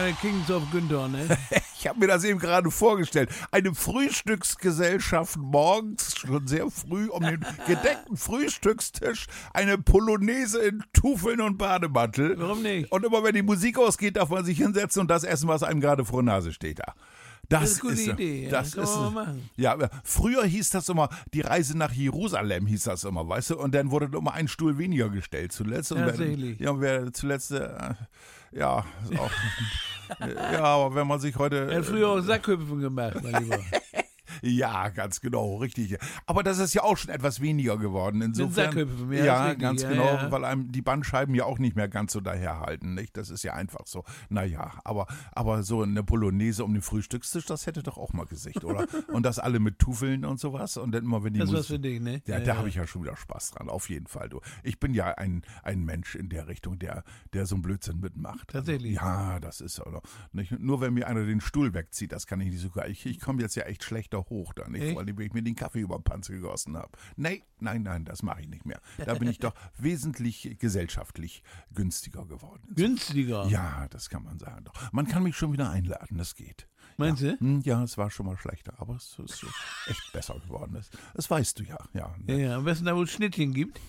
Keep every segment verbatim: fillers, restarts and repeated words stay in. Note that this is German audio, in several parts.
neue Kings of Günther, ne? Ich habe mir das eben gerade vorgestellt. Eine Frühstücksgesellschaft morgens, schon sehr früh, um den gedeckten Frühstückstisch, eine Polonaise in Tuffeln und Bademantel. Warum nicht? Und immer wenn die Musik ausgeht, darf man sich hinsetzen und das essen, was einem gerade vor der Nase steht da. Das, Das ist eine gute ist, Idee, ja, Das das kann ist, man mal machen. Ja, früher hieß das immer, die Reise nach Jerusalem hieß das immer, weißt du? Und dann wurde immer ein Stuhl weniger gestellt zuletzt. Und Tatsächlich. Wer, ja, wer zuletzt, äh, ja, ist auch, ja, aber wenn man sich heute... Er hat früher auch Sackhüpfen gemacht, mein Lieber. Ja, ganz genau, richtig. Aber das ist ja auch schon etwas weniger geworden. Insofern, Sackhüpfen, ja, ja, ist richtig, ganz ja, genau, ja. weil einem die Bandscheiben ja auch nicht mehr ganz so daherhalten, nicht? Das ist ja einfach so. Naja, aber, aber so eine Polonaise um den Frühstückstisch, das hätte doch auch mal Gesicht, oder? Und das alle mit Tuffeln und sowas. Und dann immer, wenn die Das ist was Musik- für dich, ne? Ja, Ja, da ja. habe ich ja schon wieder Spaß dran, auf jeden Fall. Du. Ich bin ja ein, ein Mensch in der Richtung, der, der so einen Blödsinn mitmacht. Tatsächlich? Also, ja, das ist oder nicht. Nur wenn mir einer den Stuhl wegzieht, das kann ich nicht sogar. Ich, ich komme jetzt ja echt schlechter hoch da, nicht? Echt? Weil ich mir den Kaffee über den Panzer gegossen habe. Nee, nein, nein, das mache ich nicht mehr. Da bin ich doch wesentlich gesellschaftlich günstiger geworden. Günstiger? Ja, das kann man sagen. Doch. Man kann mich schon wieder einladen, das geht. Meinst ja. du? Hm, Ja, es war schon mal schlechter, aber es ist echt besser geworden. Das, das weißt du ja. ja. Ja, ja. Am besten da, wo es Schnittchen gibt.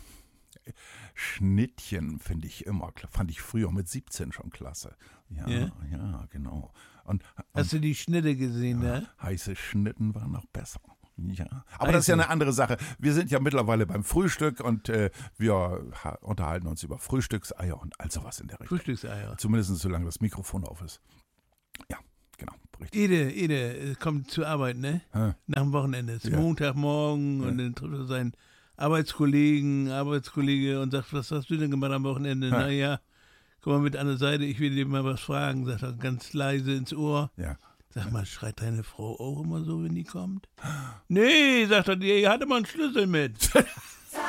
Schnittchen finde ich immer, fand ich früher mit siebzehn schon klasse. Ja, Ja? ja, genau. Und, Hast du die Schnitte gesehen, ne? heiße Schnitten waren noch besser. Ja, aber das ist ja eine andere Sache. Wir sind ja mittlerweile beim Frühstück und äh, wir ha- unterhalten uns über Frühstückseier und all sowas in der Richtung. Frühstückseier. Zumindest solange das Mikrofon auf ist. Ja, genau, richtig. Ede, Ede äh, kommt zur Arbeit, ne? Hä? Nach dem Wochenende. Es ist Ja. Montagmorgen und dann trifft er seinen Arbeitskollegen, Arbeitskollege und sagt, was hast du denn gemacht am Wochenende? Hä? Naja, komm mal mit an der Seite, ich will dir mal was fragen, sagt er ganz leise ins Ohr. Ja. Sag mal, schreit deine Frau auch immer so, wenn die kommt? Nee, sagt er, die hatte mal einen Schlüssel mit.